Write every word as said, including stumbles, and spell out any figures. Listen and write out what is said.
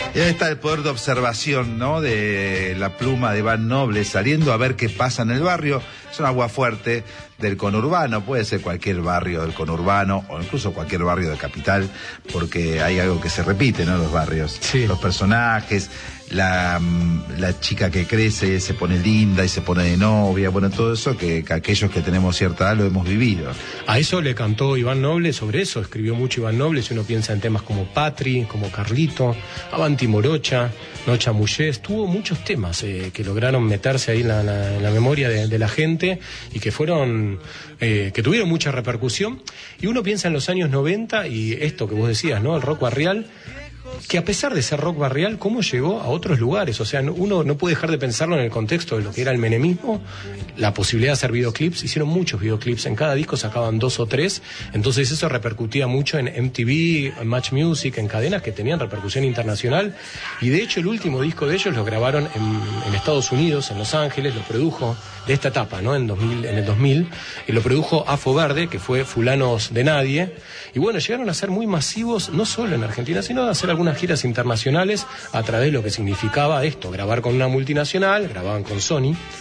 Y ahí está el poder de observación, ¿no? De la pluma de Iván Noble saliendo a ver qué pasa en el barrio. Es un agua fuerte del conurbano, puede ser cualquier barrio del conurbano o incluso cualquier barrio de capital, porque hay algo que se repite, ¿no? Los barrios, sí. Los personajes, la, la chica que crece, se pone linda y se pone de novia, bueno, todo eso que, que aquellos que tenemos cierta edad lo hemos vivido. A eso le cantó Iván Noble, sobre eso escribió mucho Iván Noble, si uno piensa en temas como Patri, como Carlito, Avanti Morocha, Nocha Mullés, tuvo muchos temas eh, que lograron meterse ahí en la, la, en la memoria de, de la gente y que fueron, eh, que tuvieron mucha repercusión. Y uno piensa en los años noventa y esto que vos decías, ¿no? El rock barrial, que a pesar de ser rock barrial, ¿cómo llegó a otros lugares? O sea, uno no puede dejar de pensarlo en el contexto de lo que era el menemismo, la posibilidad de hacer videoclips. Hicieron muchos videoclips, en cada disco sacaban dos o tres, entonces eso repercutía mucho en M T V, en Match Music, en cadenas que tenían repercusión internacional. Y de hecho el último disco de ellos lo grabaron en, en Estados Unidos, en Los Ángeles, lo produjo de esta etapa, ¿no? En, dos mil, en el dos mil, y lo produjo Afo Verde, que fue Fulanos de Nadie. Y bueno, llegaron a ser muy masivos, no solo en Argentina, sino a hacer algunas giras internacionales a través de lo que significaba esto, grabar con una multinacional, grababan con Sony.